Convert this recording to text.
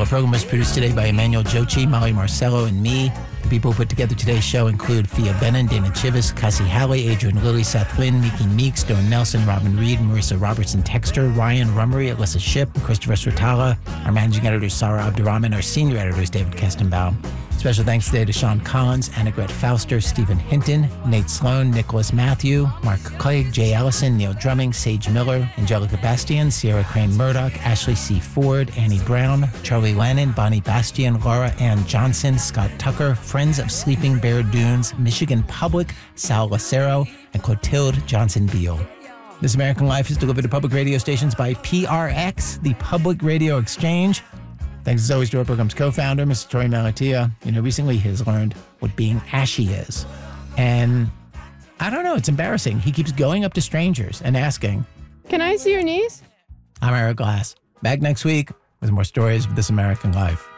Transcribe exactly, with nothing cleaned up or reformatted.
Our program was produced today by Emmanuel Jochi, Molly Marcello, and me. The people who put together today's show include Fia Benin, Dana Chivas, Cassie Halley, Adrian Lilly, Seth Lynn, Miki Meeks, Dawn Nelson, Robin Reed, Marissa Robertson Texter, Ryan Rummery, Alyssa Shipp, Christopher Srutala. Our managing editor is Sarah Abdurrahman. Our senior editor is David Kestenbaum. Special thanks today to Sean Collins, Annegret Fauster, Stephen Hinton, Nate Sloan, Nicholas Matthew, Mark Clegg, Jay Allison, Neil Drumming, Sage Miller, Angelica Bastian, Sierra Crane Murdoch, Ashley C. Ford, Annie Brown, Charlie Lennon, Bonnie Bastian, Laura Ann Johnson, Scott Tucker, Friends of Sleeping Bear Dunes, Michigan Public, Sal Lacero, and Clotilde Johnson-Beal. This American Life is delivered to public radio stations by P R X, the Public Radio Exchange. Thanks as always to our program's co-founder, Mister Tori Malatia. You know, recently he has learned what being ashy is. And I don't know, it's embarrassing. He keeps going up to strangers and asking, "Can I see your knees?" I'm Eric Glass. Back next week with more stories of This American Life.